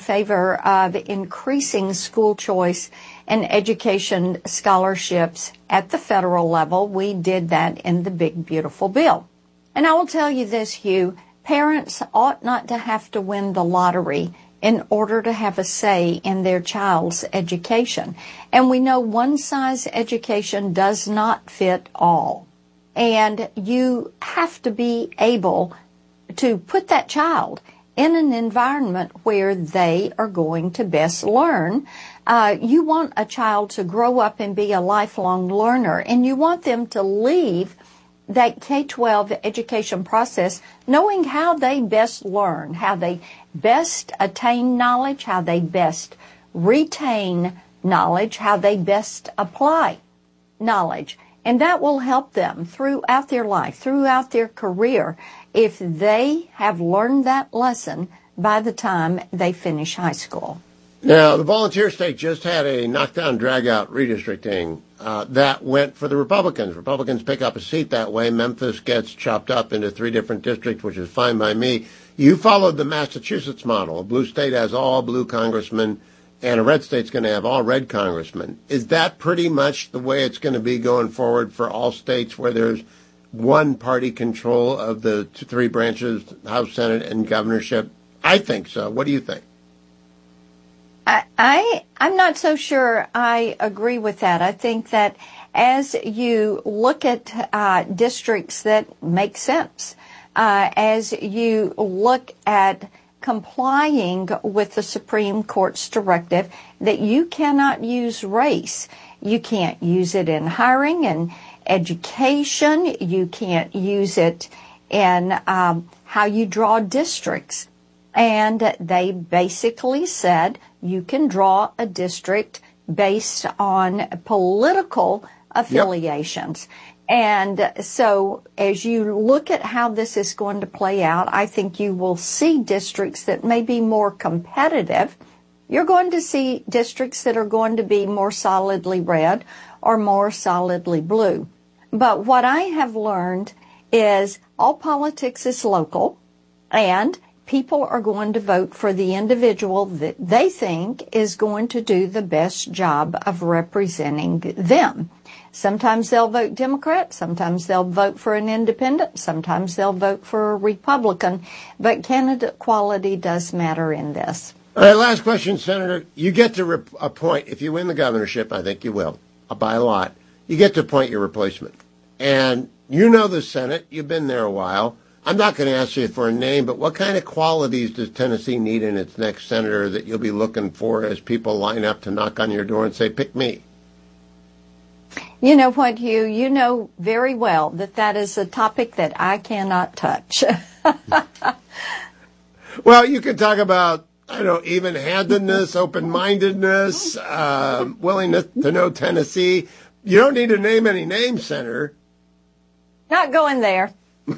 favor of increasing school choice and education scholarships at the federal level. We did that in the big, beautiful bill. And I will tell you this, Hugh, parents ought not to have to win the lottery in order to have a say in their child's education. And we know one-size education does not fit all. And you have to be able to put that child in an environment where they are going to best learn. You want a child to grow up and be a lifelong learner, and you want them to leave that K-12 education process knowing how they best learn, how they best attain knowledge, how they best retain knowledge, how they best apply knowledge. And that will help them throughout their life, throughout their career, if they have learned that lesson by the time they finish high school. Now, the volunteer state just had a knockdown, drag-out redistricting that went for the Republicans. Republicans pick up a seat that way. Memphis gets chopped up into 3 different districts, which is fine by me. You followed the Massachusetts model. A blue state has all blue congressmen, and a red state's going to have all red congressmen. Is that pretty much the way it's going to be going forward for all states where there's one-party control of the 3 branches, House, Senate, and governorship? I think so. What do you think? I'm not so sure I agree with that. I think that as you look at districts that make sense, as you look at complying with the Supreme Court's directive that you cannot use race, you can't use it in hiring and education, you can't use it in how you draw districts. And they basically said you can draw a district based on political affiliations. Yep. And so as you look at how this is going to play out, I think you will see districts that may be more competitive. You're going to see districts that are going to be more solidly red or more solidly blue. But what I have learned is all politics is local, and people are going to vote for the individual that they think is going to do the best job of representing them. Sometimes they'll vote Democrat, sometimes they'll vote for an independent, sometimes they'll vote for a Republican, but candidate quality does matter in this. All right, last question, Senator. You get to appoint, if you win the governorship, I think you will, by a lot, you get to appoint your replacement. And you know the Senate, you've been there a while. I'm not going to ask you for a name, but what kind of qualities does Tennessee need in its next senator that you'll be looking for as people line up to knock on your door and say, pick me? You know what, Hugh? You know very well that is a topic that I cannot touch. Well, you could talk about, I don't know, even-handedness, open-mindedness, willingness to know Tennessee. You don't need to name any names, Senator. Not going there.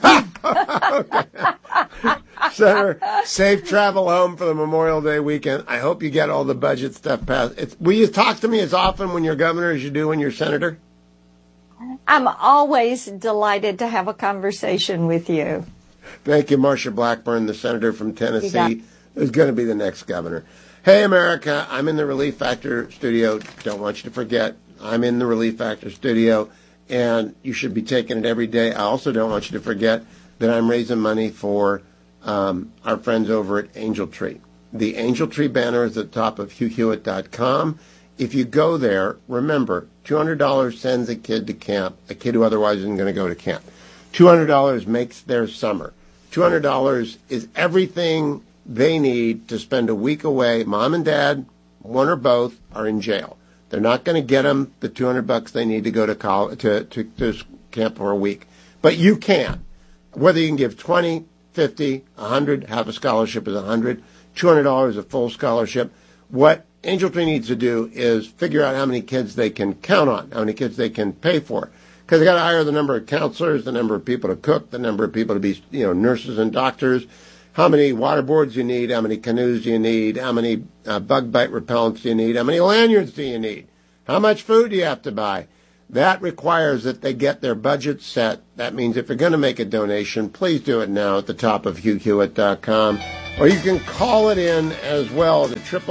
Senator, safe travel home for the Memorial Day weekend. I hope you get all the budget stuff passed. Will you talk to me as often when you're governor as you do when you're senator? I'm always delighted to have a conversation with you. Thank you, Marsha Blackburn, the senator from Tennessee, who's going to be the next governor. Hey, America, I'm in the Relief Factor studio. Don't want you to forget, I'm in the Relief Factor studio. And you should be taking it every day. I also don't want you to forget that I'm raising money for our friends over at Angel Tree. The Angel Tree banner is at the top of HughHewitt.com. If you go there, remember, $200 sends a kid to camp, a kid who otherwise isn't going to go to camp. $200 makes their summer. $200 is everything they need to spend a week away. Mom and dad, one or both, are in jail. They're not going to get them the $200 they need to go to college, to camp for a week. But you can. Whether you can give 20, 50, 100, half a scholarship is 100, $200 a full scholarship. What Angel Tree needs to do is figure out how many kids they can count on, how many kids they can pay for. Because they got to hire the number of counselors, the number of people to cook, the number of people to be, nurses and doctors. How many water boards you need, how many canoes do you need, how many bug bite repellents do you need, how many lanyards do you need, how much food do you have to buy. That requires that they get their budget set. That means if you're going to make a donation, please do it now at the top of HughHewitt.com. Or you can call it in as well to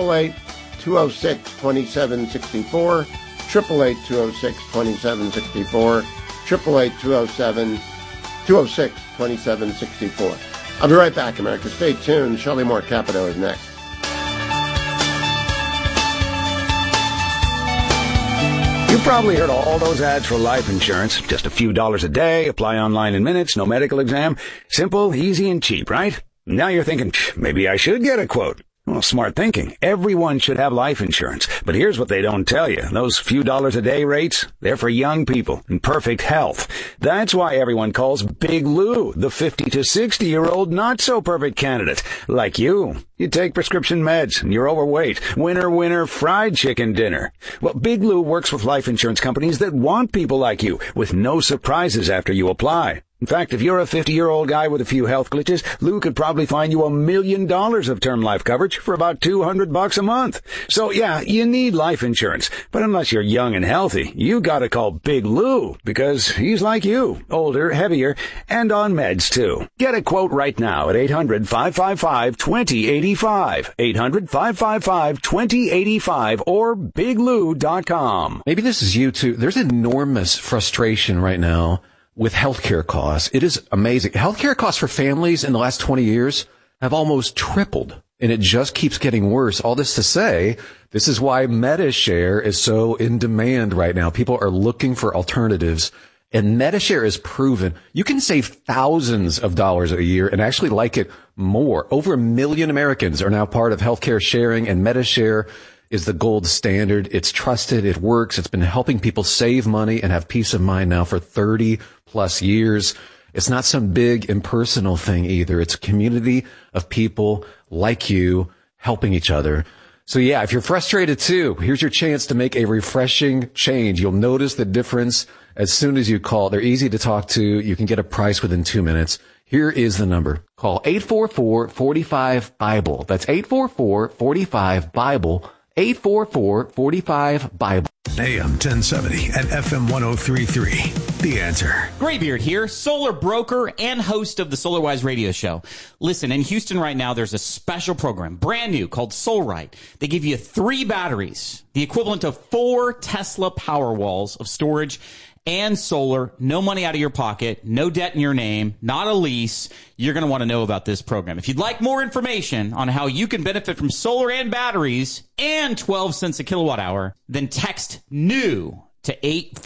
888-206-2764, 888-206-2764, 888-206-2764. I'll be right back, America. Stay tuned. Shelley Moore Capito is next. You've probably heard all those ads for life insurance. Just a few dollars a day, apply online in minutes, no medical exam. Simple, easy, and cheap, right? Now you're thinking, maybe I should get a quote. Well, smart thinking. Everyone should have life insurance. But here's what they don't tell you. Those few dollars a day rates, they're for young people in perfect health. That's why everyone calls Big Lou the 50 to 60-year-old not-so-perfect candidate. Like you. You take prescription meds and you're overweight. Winner, fried chicken dinner. Well, Big Lou works with life insurance companies that want people like you with no surprises after you apply. In fact, if you're a 50-year-old guy with a few health glitches, Lou could probably find you $1 million of term life coverage for about $200 a month. So yeah, you need life insurance. But unless you're young and healthy, you gotta call Big Lou because he's like you, older, heavier, and on meds too. Get a quote right now at 800-555-2085, 800-555-2085 or biglou.com. Maybe this is you too. There's enormous frustration right now with healthcare costs. It is amazing. Healthcare costs for families in the last 20 years have almost tripled, and it just keeps getting worse. All this to say, this is why MediShare is so in demand right now. People are looking for alternatives, and MediShare is proven. You can save thousands of dollars a year and actually like it more. Over 1 million Americans are now part of healthcare sharing, and MediShare is the gold standard. It's trusted. It works. It's been helping people save money and have peace of mind now for 30 plus years. It's not some big impersonal thing either. It's a community of people like you helping each other. So yeah, if you're frustrated too, here's your chance to make a refreshing change. You'll notice the difference as soon as you call. They're easy to talk to. You can get a price within 2 minutes. Here is the number. Call 844-45-BIBLE. That's 844-45-BIBLE. 844-45-BIBLE. AM 1070 and FM 1033. The Answer. Graybeard here, solar broker and host of the SolarWise radio show. Listen, in Houston right now, there's a special program, brand new, called SolRite. They give you 3 batteries, the equivalent of 4 Tesla Powerwalls of storage and solar, no money out of your pocket, no debt in your name, not a lease. You're going to want to know about this program. If you'd like more information on how you can benefit from solar and batteries and 12 cents a kilowatt hour, then text NEW to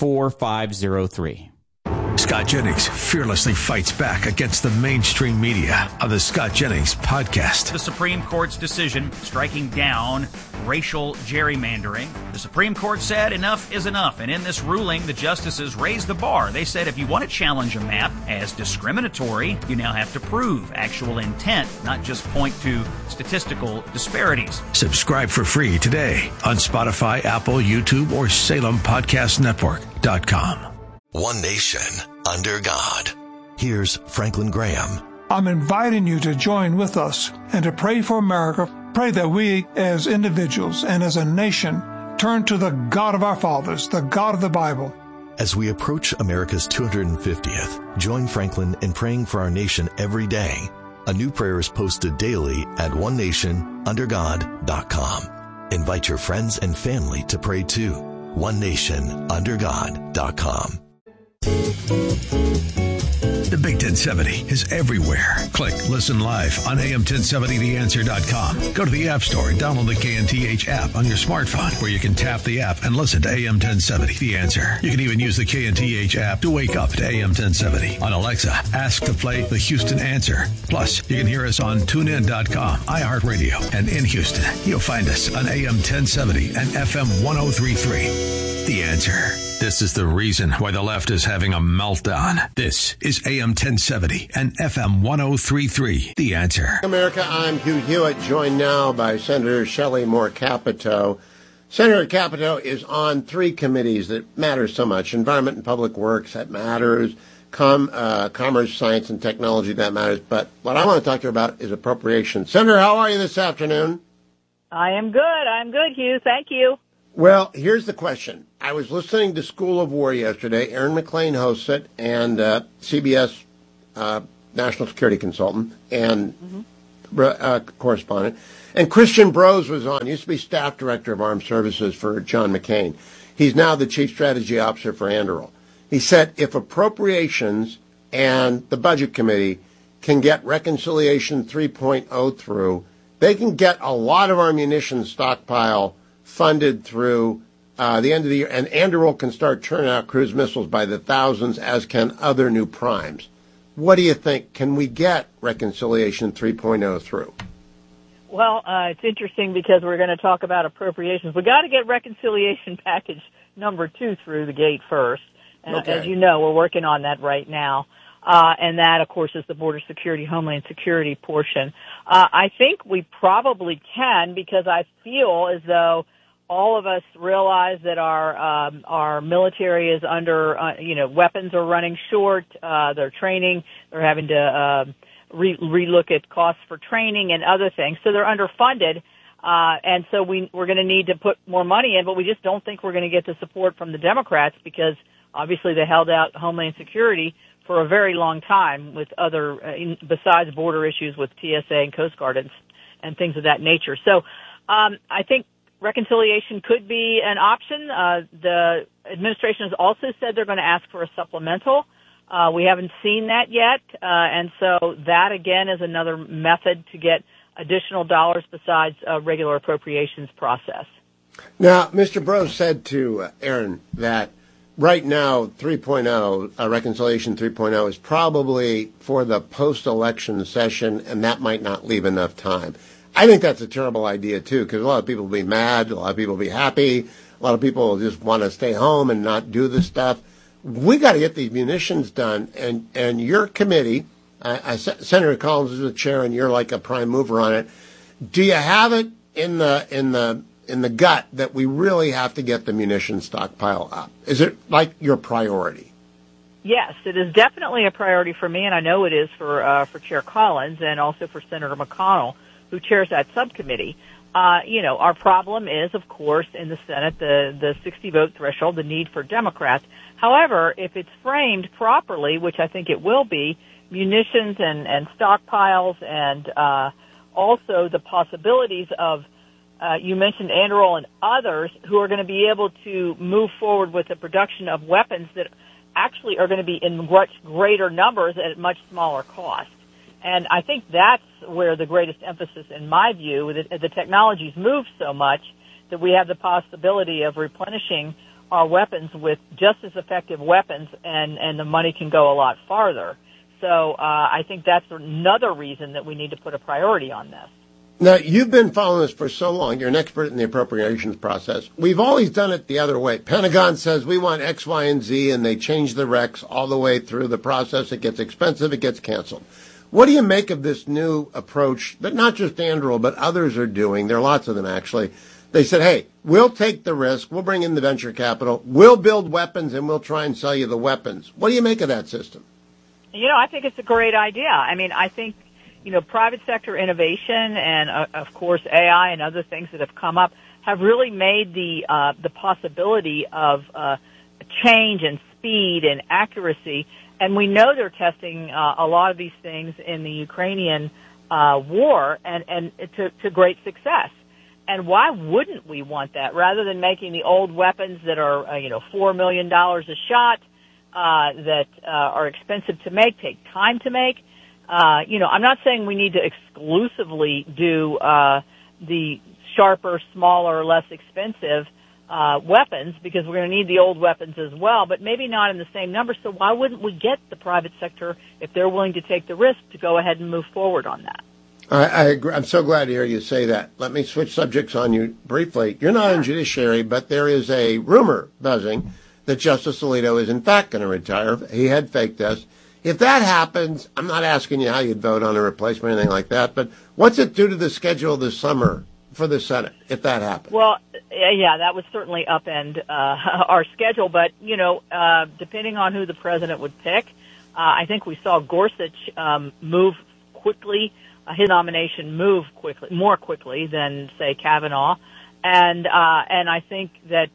84503. Scott Jennings fearlessly fights back against the mainstream media on the Scott Jennings Podcast. The Supreme Court's decision striking down racial gerrymandering. The Supreme Court said enough is enough, and in this ruling, the justices raised the bar. They said if you want to challenge a map as discriminatory, you now have to prove actual intent, not just point to statistical disparities. Subscribe for free today on Spotify, Apple, YouTube, or SalemPodcastNetwork.com. One nation under God. Here's Franklin Graham. I'm inviting you to join with us and to pray for America. Pray that we as individuals and as a nation turn to the God of our fathers, the God of the Bible. As we approach America's 250th, join Franklin in praying for our nation every day. A new prayer is posted daily at onenationundergod.com. Invite your friends and family to pray too. onenationundergod.com. The Big 1070 is everywhere. Click Listen Live on AM1070theanswer.com. Go to the App Store and download the KNTH app on your smartphone, where you can tap the app and listen to AM 1070 The Answer. You can even use the KNTH app to wake up to AM 1070. On Alexa, ask to play the Houston Answer. Plus, you can hear us on TuneIn.com, iHeartRadio, and in Houston, you'll find us on AM 1070 and FM 1033. The Answer. This is the reason why the left is having a meltdown. This is AM 1070 and FM 1033. The Answer. America, I'm Hugh Hewitt, joined now by Senator Shelley Moore Capito. Senator Capito is on 3 committees that matter so much. Environment and Public Works, that matters. Commerce, Science, and Technology, that matters. But what I want to talk to you about is appropriations. Senator, how are you this afternoon? I am good. I'm good, Hugh. Thank you. Well, here's the question. I was listening to School of War yesterday. Aaron McLean hosts it, and CBS national security consultant. And correspondent. And Christian Brose was on, used to be staff director of Armed Services for John McCain. He's now the chief strategy officer for Anduril. He said if appropriations and the budget committee can get Reconciliation 3.0 through, they can get a lot of our munitions stockpile funded through the end of the year, and Anduril can start turning out cruise missiles by the thousands, as can other new primes. What do you think? Can we get Reconciliation 3.0 through? Well, it's interesting because we're going to talk about appropriations. We got to get Reconciliation Package number 2 through the gate first. And as you know, we're working on that right now. And that, of course, is the border security, homeland security portion. I think we probably can, because I feel as though all of us realize that our military is under, weapons are running short. They're training. They're having to relook at costs for training and other things. So they're underfunded. And so we're going to need to put more money in, but we just don't think we're going to get the support from the Democrats, because obviously they held out Homeland Security for a very long time with other, besides border issues with TSA and Coast Guard and things of that nature. So I think reconciliation could be an option. The administration has also said they're going to ask for a supplemental. We haven't seen that yet, and so that, again, is another method to get additional dollars besides a regular appropriations process. Now, Mr. Brose said to Aaron that right now, 3.0, Reconciliation 3.0 is probably for the post-election session, and that might not leave enough time. I think that's a terrible idea, too, because a lot of people will be mad, a lot of people will be happy, a lot of people will just want to stay home and not do this stuff. We got to get these munitions done, and your committee, Senator Collins is the chair, and you're like a prime mover on it. Do you have it in the gut that we really have to get the munitions stockpile up? Is it like your priority? Yes, it is definitely a priority for me, and I know it is for Chair Collins and also for Senator McConnell, who chairs that subcommittee. Our problem is, of course, in the Senate, the 60-vote threshold, the need for Democrats. However, if it's framed properly, which I think it will be, munitions and stockpiles and also the possibilities of, you mentioned Anduril and others who are going to be able to move forward with the production of weapons that actually are going to be in much greater numbers at much smaller cost. And I think that's where the greatest emphasis, in my view, the technology's moved so much that we have the possibility of replenishing our weapons with just as effective weapons, and the money can go a lot farther. So I think that's another reason that we need to put a priority on this. Now, you've been following this for so long. You're an expert in the appropriations process. We've always done it the other way. Pentagon says we want X, Y, and Z, and they change the recs all the way through the process. It gets expensive. It gets canceled. What do you make of this new approach that not just Anduril, but others are doing? There are lots of them, actually. They said, hey, we'll take the risk. We'll bring in the venture capital. We'll build weapons, and we'll try and sell you the weapons. What do you make of that system? I think it's a great idea. I mean, I think, private sector innovation and, of course, AI and other things that have come up have really made the possibility of change and speed and accuracy. And we know they're testing a lot of these things in the Ukrainian war and to great success. And why wouldn't we want that? Rather than making the old weapons that are, $4 million a shot, that are expensive to make, take time to make. I'm not saying we need to exclusively do the sharper, smaller, less expensive weapons, because we're going to need the old weapons as well, but maybe not in the same number. So why wouldn't we get the private sector, if they're willing to take the risk, to go ahead and move forward on that? I agree. I'm so glad to hear you say that. Let me switch subjects on you briefly. You're not in judiciary, but there is a rumor buzzing that Justice Alito is in fact going to retire. He had faked this. If that happens, I'm not asking you how you'd vote on a replacement or anything like that, but what's it do to the schedule this summer for the Senate if that happens? Well, yeah, that would certainly upend our schedule, but, depending on who the president would pick, I think we saw Gorsuch move quickly, his nomination move more quickly than, say, Kavanaugh. And I think that,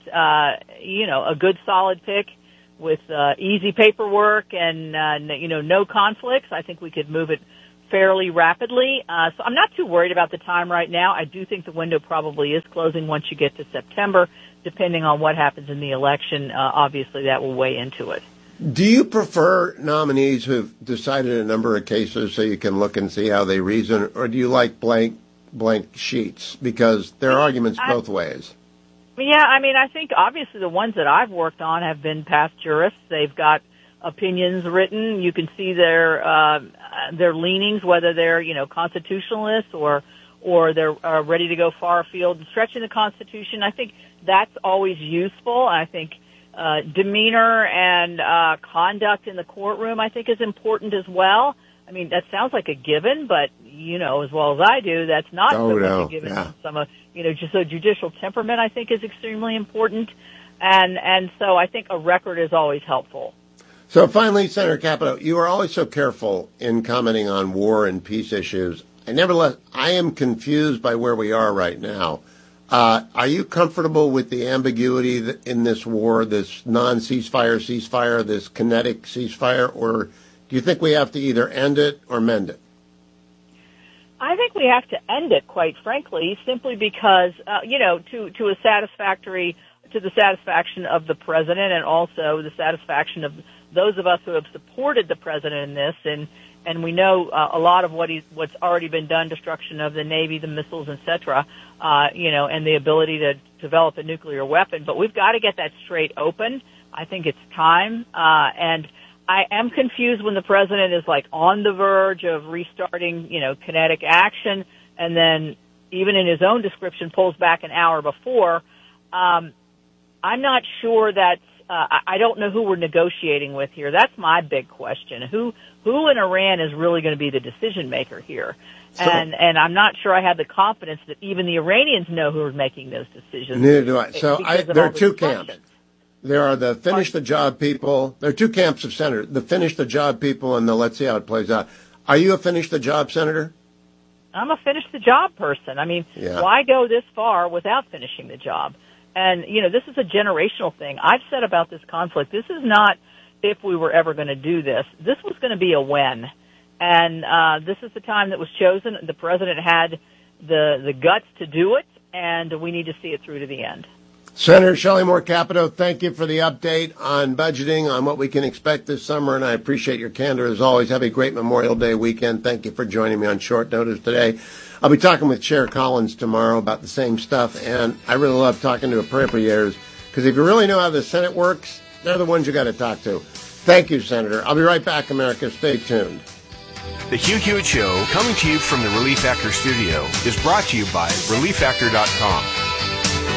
a good solid pick with easy paperwork and, no conflicts, I think we could move it fairly rapidly. So I'm not too worried about the time right now. I do think the window probably is closing once you get to September, depending on what happens in the election. Obviously, that will weigh into it. Do you prefer nominees who've decided a number of cases so you can look and see how they reason, or do you like blank sheets? Because there are arguments both ways. Yeah, I mean, I think obviously the ones that I've worked on have been past jurists. They've got opinions written. You can see their leanings, whether they're, constitutionalists or they're ready to go far afield and stretching the Constitution. I think that's always useful. I think demeanor and conduct in the courtroom, I think, is important as well. I mean, that sounds like a given, but you know as well as I do, that's not so much a given. Yeah. Just a judicial temperament, I think, is extremely important, and so I think a record is always helpful. So finally, Senator Capito, you are always so careful in commenting on war and peace issues. Nevertheless, I am confused by where we are right now. Are you comfortable with the ambiguity in this war, this non-ceasefire, this kinetic ceasefire, or do you think we have to either end it or mend it? I think we have to end it, quite frankly, simply because, to the satisfaction of the president and also the satisfaction of those of us who have supported the president in this, and we know a lot of what's already been done, destruction of the Navy, the missiles, etc., and the ability to develop a nuclear weapon. But we've got to get that straight open. I think it's time, and I am confused when the president is like on the verge of restarting, kinetic action, and then even in his own description pulls back an hour before. I'm not sure that's. I don't know who we're negotiating with here. That's my big question. Who in Iran is really going to be the decision maker here? And I'm not sure I have the confidence that even the Iranians know who is making those decisions. Neither do I. So there are two camps. There are the finish the job people. There are two camps of senators, the finish the job people and the let's see how it plays out. Are you a finish the job senator? I'm a finish the job person. I mean, Why go this far without finishing the job? And, this is a generational thing. I've said about this conflict, this is not if we were ever going to do this. This was going to be a when. And this is the time that was chosen. The president had the guts to do it, and we need to see it through to the end. Senator Shelley Moore Capito, thank you for the update on budgeting, on what we can expect this summer, and I appreciate your candor as always. Have a great Memorial Day weekend. Thank you for joining me on short notice today. I'll be talking with Chair Collins tomorrow about the same stuff, and I really love talking to appropriators, because if you really know how the Senate works, they're the ones you got to talk to. Thank you, Senator. I'll be right back, America. Stay tuned. The Hugh Hewitt Show, coming to you from the Relief Factor studio, is brought to you by ReliefFactor.com.